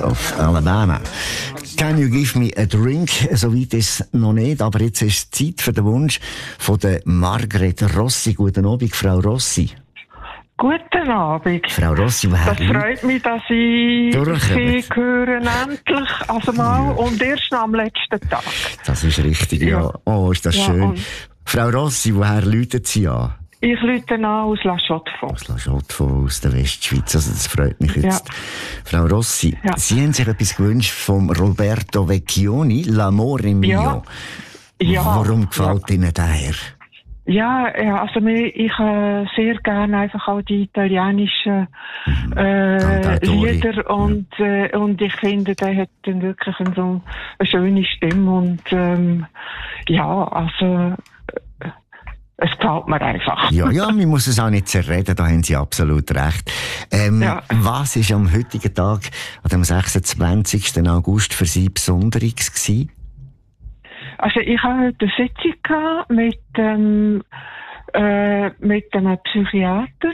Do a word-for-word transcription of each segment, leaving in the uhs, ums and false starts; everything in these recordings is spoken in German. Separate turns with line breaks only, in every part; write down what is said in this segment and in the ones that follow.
of Alabama. Can you give me a drink? Soweit ist es noch nicht, aber jetzt ist es Zeit für den Wunsch von der Margret Rossi. Guten Abend, Frau Rossi.
Guten Abend.
Frau Rossi, woher
Das freut mich, dass ich Sie höre endlich, also mal, ja. Und erst am letzten Tag.
Das ist richtig, ja. ja. Oh, ist das ja, schön. Frau Rossi, woher läutet Sie an?
Ich läute an aus La Chaux-de-Fonds.
Aus La Chaux-de-Fonds, aus der Westschweiz. Also das freut mich jetzt. Ja. Frau Rossi, ja. Sie haben sich etwas gewünscht vom Roberto Vecchioni, L'amore mio.
Ja. Ja.
Warum gefällt ja. Ihnen der?
Ja, ja, also ich äh, sehr gerne einfach auch die italienischen äh, Lieder und ja. äh, und ich finde, der hat dann wirklich eine, so eine schöne Stimme und ähm, ja, also äh, es gefällt mir einfach.
Ja, ja, man muss es auch nicht zerreden, da haben Sie absolut recht. Ähm, ja. Was ist am heutigen Tag, an dem sechsundzwanzigsten August für Sie Besonderes gewesen?
Also ich hatte heute eine Sitzung mit, ähm, äh, mit einem Psychiater,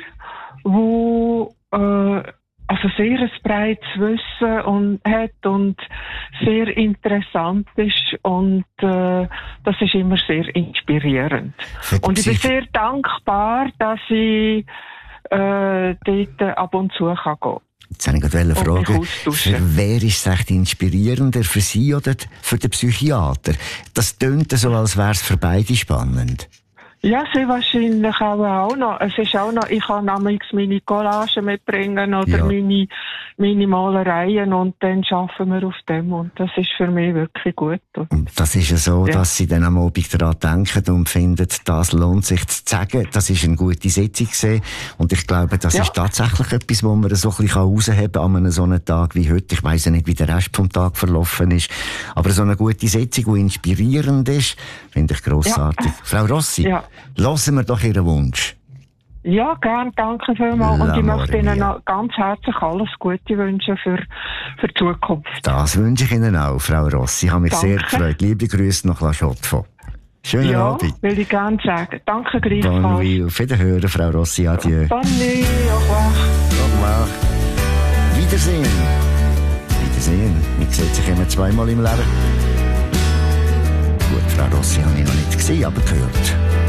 wo äh, also sehr ein breites Wissen und, hat und sehr interessant ist und äh, das ist immer sehr inspirierend. Und ich bin sehr dankbar, dass ich äh, dort ab und zu kann gehen.
Jetzt habe ich gerade fragen, für wer ist es echt inspirierender, für Sie oder für den Psychiater? Das tönt so, als wäre es für beide spannend.
Ja, sie wahrscheinlich auch, auch noch. Es ist auch noch, ich kann nämlich meine Collagen mitbringen oder ja. meine, meine Malereien und dann arbeiten wir auf dem und das ist für mich wirklich gut.
Und das ist ja so, ja. dass Sie dann am Abend daran denken und finden, das lohnt sich zu sagen. Das ist eine gute Sitzung gewesen. Und ich glaube, das ja. ist tatsächlich etwas, wo man so ein bisschen herausheben kann an einem so einem Tag wie heute. Ich weiss ja nicht, wie der Rest vom Tag verlaufen ist. Aber so eine gute Sitzung, die inspirierend ist, finde ich grossartig. Ja. Frau Rossi. Ja. Lassen wir doch Ihren Wunsch.
Ja, gern, danke vielmals. Und ich möchte Ihnen noch ganz herzlich alles Gute wünschen für, für die Zukunft. Das
wünsche ich Ihnen auch, Frau Rossi. Ich habe mich danke. sehr gefreut. Liebe Grüße nach La Chaux-de-Fonds. Schönen
ja,
Abend.
Ja, will ich gerne sagen. Danke, gleichfalls.
Bonne nuit. Auf Wiederhören, Frau Rossi. Adieu.
Bonne nuit. Au revoir.
Au revoir. Wiedersehen. Wiedersehen. Man sieht sich immer zweimal im Leben. Gut, Frau Rossi habe ich noch nicht gesehen, aber gehört.